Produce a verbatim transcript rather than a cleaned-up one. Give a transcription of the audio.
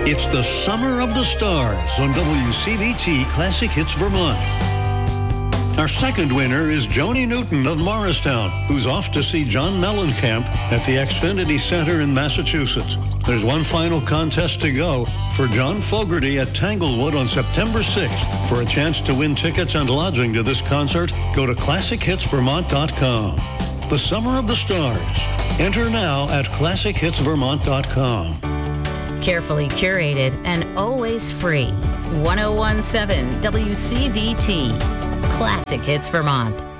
It's the Summer of the Stars on W C V T Classic Hits Vermont. Our second winner is Joni Newton of Morristown, who's off to see John Mellencamp at the Xfinity Center in Massachusetts. There's one final contest to go for John Fogerty at Tanglewood on September sixth. For a chance to win tickets and lodging to this concert, go to classic hits vermont dot com. The Summer of the Stars. Enter now at classic hits vermont dot com. Carefully curated and always free. one oh one point seven W C V T. Classic Hits Vermont.